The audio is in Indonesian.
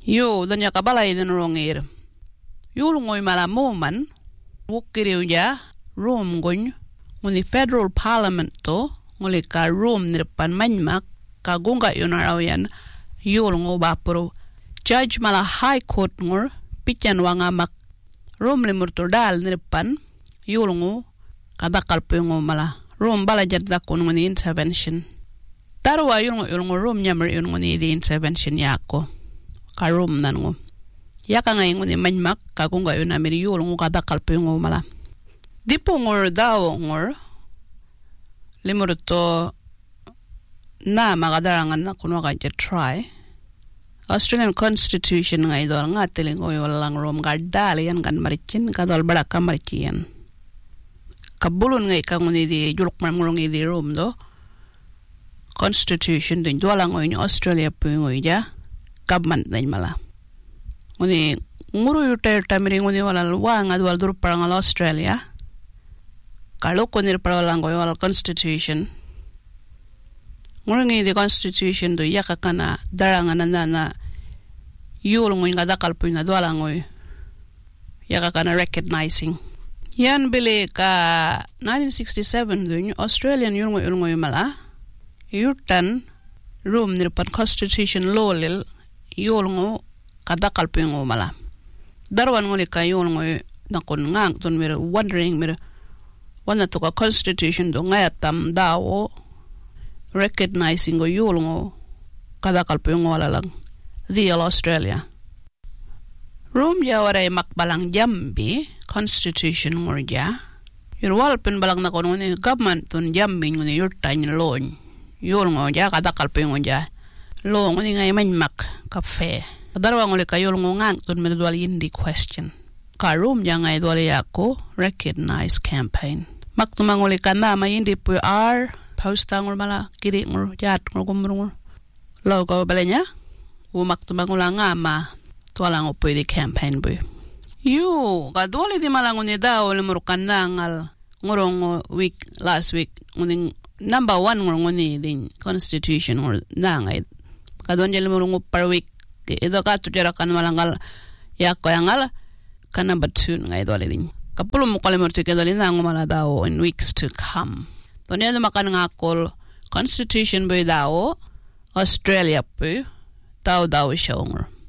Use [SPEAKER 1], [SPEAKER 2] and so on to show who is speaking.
[SPEAKER 1] Yo donya kabalay den rongir. Yulungoy mala moman wukiriuja Rome gon nguni federal parliament to nguli ka Rome nirpan manmak ka gunga yunarawian yulungo bapuro judge mala high court ngor pican wanga mak Rome limurtur dal nirpan yulungo kadakal pungo mala Rome bala jadda kun nguni intervention tarwa yulungo Rome nyamar nguni di intervention yako ka Rome nango yaka ngay nguni manmak ka gunga yunamir yulungo kadakal pungo mala dipo ngor daw ngor limurto na magadarangan na kuno ka try Australian Constitution nga idol nga tiling oy walang rom gardali yan kan marichin kadol bala ka marichian kabulon nga ikanguni di julok marmulong di rom do Constitution din dualang oy ni Australia pungoy ja government din mala nguni nguru yuter tamiri nguni walal wa nga dual dur parang Australia kalau konir paralang ko yung constitution ngurangi di constitution do yaka kana darangan na yulong yung kadakal po na dualang oy yaka kana recognizing yan bili ka 1967 do yung Australian yung mala yutan room nirpan constitution law lil yulong kadakal po yung mala darwan nguli ka yulong nakon ngang ton mira wondering mira wana to ka constitution do ngayatam dawo recognizing go yulungo kada kalpuyong wala lang real Australia room ya waray makbalang jambi constitution ngorja yurwal pen balang na kono ni government tun jambi ngoni yurtany loan yulungo ja kada kalpuyong ja lo ngoni ngay manmak kafe darwa ngoli ka yulungo ngang tun medwal yindi question ka room ya ngay dwal yako recognize campaign maktumanguli kana mayindi pu ar postangul mala kiri ngur jat ngur gumrung logo balenya u maktumangula ngama tualang upu di campaign bu yu kadwali di malanguni daw limurukan nangal ngurong last week nguning number 1 nguronguni din constitution ngur nangay kadon jeli murungu per week ito ka tujarakan malangal yakko yangal ka number 2 ngay dwali din kapulong mo kalimurti kadali na ngumala daw in weeks to come. Tonya na makan ngakol constitution boy daw Australia po daw siya ngor.